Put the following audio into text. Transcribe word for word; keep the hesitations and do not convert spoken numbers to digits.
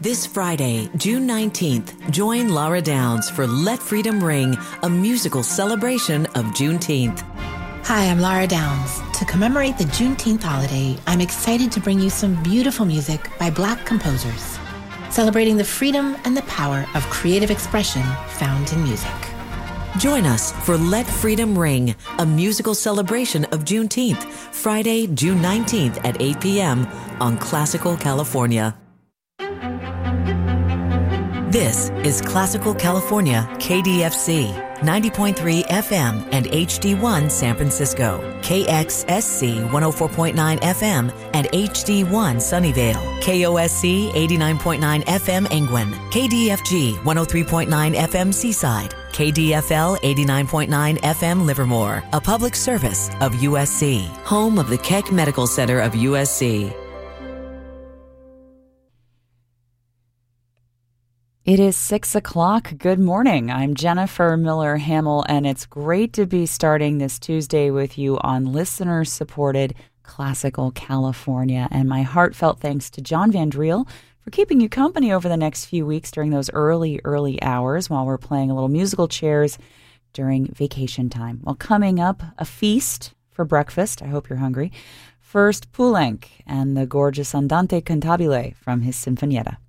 This Friday, June nineteenth, join Laura Downs for Let Freedom Ring, a musical celebration of Juneteenth. Hi, I'm Laura Downs. To commemorate the Juneteenth holiday, I'm excited to bring you some beautiful music by Black composers, celebrating the freedom and the power of creative expression found in music. Join us for Let Freedom Ring, a musical celebration of Juneteenth, Friday, June nineteenth at eight p.m. on Classical California. This is Classical California, K D F C, ninety point three F M and H D one San Francisco, K X S C one oh four point nine F M and H D one Sunnyvale, K O S C eighty-nine point nine F M Engwin, K D F G one oh three point nine F M Seaside, K D F L eighty-nine point nine F M Livermore, a public service of U S C, home of the Keck Medical Center of U S C. It is six o'clock. Good morning. I'm Jennifer Miller Hamill, and it's great to be starting this Tuesday with you on listener-supported Classical California. And my heartfelt thanks to John Van Driel for keeping you company over the next few weeks during those early, early hours while we're playing a little musical chairs during vacation time. Well, coming up, a feast for breakfast. I hope you're hungry. First, Poulenc and the gorgeous Andante Cantabile from his Sinfonietta.